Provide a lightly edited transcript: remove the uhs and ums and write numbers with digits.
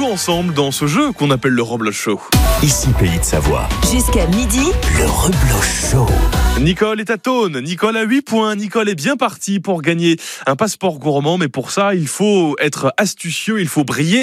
joue ensemble dans ce jeu qu'on appelle le Rebloche Show. Ici Pays de Savoie. Jusqu'à midi, Le Rebloche Show. Nicole est à Thônes. Nicole a 8 points. Nicole est bien partie pour gagner un passeport gourmand. Mais pour ça, il faut être astucieux, il faut briller.